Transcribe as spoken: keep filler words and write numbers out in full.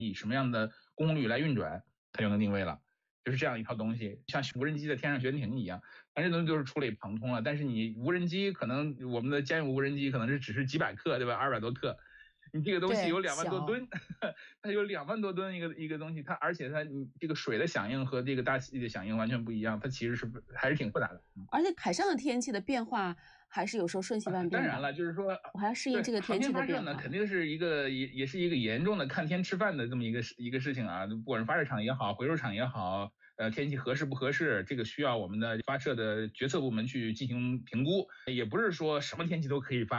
以什么样的功率来运转，它就能定位了。就是这样一套东西，像无人机在天上悬停一样，反正这东西就是触类旁通了。但是你无人机可能我们的家用无人机可能是只是几百克，对吧？二百多克，你这个东西有两万多吨，它有两万多吨一个一个东西，它而且它你这个水的响应和这个大气的响应完全不一样，它其实是还是挺复杂的。 而且海上的天气的变化还是有时候瞬息万变的。 当然了，就是说我还要适应这个天气的变化。 航天发射呢，肯定是一个也也是一个严重的看天吃饭的这么一个一个事情啊，不管是发射场也好，回收场也好。呃，天气合适不合适，这个需要我们的发射的决策部门去进行评估，也不是说什么天气都可以发。